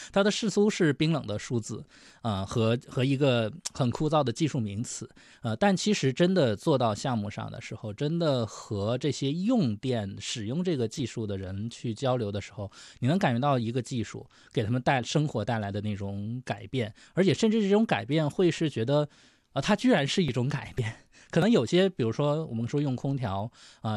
它的世俗是冰冷的数字和一个很枯燥的技术名词但其实真的做到项目上的时候，真的和这些用电使用这个技术的人去交流的时候，你能感觉到一个技术给他们生活带来的那种改变，而且甚至这种改变会是觉得它居然是一种改变。可能有些比如说我们说用空调